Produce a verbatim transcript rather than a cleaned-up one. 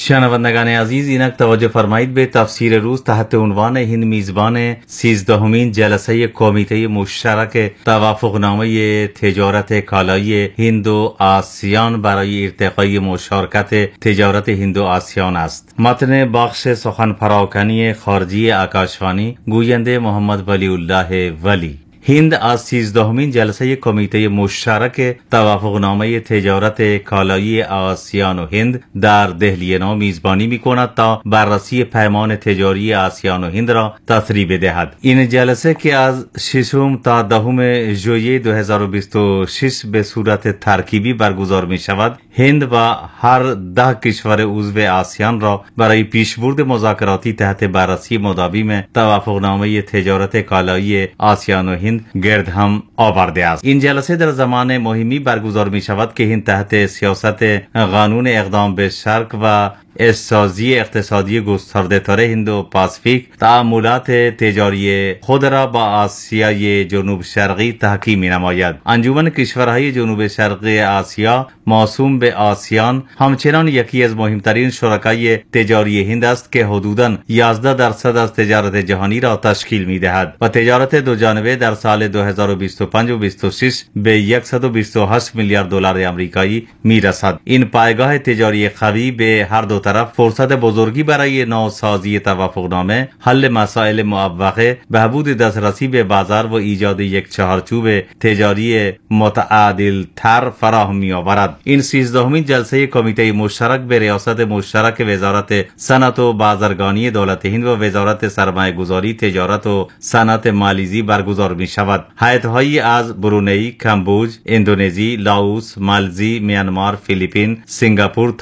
شنوندگان عزیز، اینک توجه فرمایید به تفسیر روز تحت عنوان هند میزبان سیزدهمین جلسه کمیته مشترک توافقنامه تجارت کالایی هند و آسیان برای ارتقای مشارکت تجارت هند و آسیان است. متن بخش سخن پراکنی خارجی آکاشوانی، گوینده محمد ولی الله ولی. هند از سیزدهمین جلسه کمیته مشترک توافقنامه تجارت کالایی آسیان و هند در دهلی نو میزبانی می کند تا بررسی پیمان تجاری آسیان و هند را تصریح بدهد. این جلسه که از ششم تا دهم ژوئیه دو هزار و بیست و شش به صورت ترکیبی برگزار می شود، هند و هر ده کشور عضو آسیان را برای پیشبرد مذاکراتی تحت بررسی مداوم توافقنامه تجارت کالایی آسیان و هند گرد هم آورده است. این جلسه در زمان مهمی برگزار می شود که هند تحت سیاست قانون اقدام به شرق و اسازی اقتصادی گسترده تر هند و پاسفیک تعاملات تجاری خود را با آسیای جنوب شرقی تحکیم می نماید. انجمن کشورهای جنوب شرقی آسیا موسوم به آسیان همچنان یکی از مهمترین شرکای تجاری هند است که حدوداً یازده درصد از تجارت جهانی را تشکیل می دهد و تجارت دو جانبه در سال دو هزار و بیست و پنج و بیست و شش به صد و بیست و هشت میلیارد دلار آمریکایی می رسد. این پایگاه تجاری قوی به هر دو طرف فرصت بزرگی برای نوسازی توافقنامه، حل مسائل معوقه، بهبود دسترسی به بازار و ایجاد یک چهارچوب تجاری متعادل تر فراهم می آورد. این سیزدهمین جلسه کمیته مشترک به ریاست مشترک وزارت صنعت و بازرگانی دولت هند و وزارت سرمایه گذاری، تجارت و صنعت مالزی برگزار می شود. هیئت‌هایی از برونی، کامبوج، اندونزی، لاوس، مالزی، میانمار، فیلیپین، سنگاپور،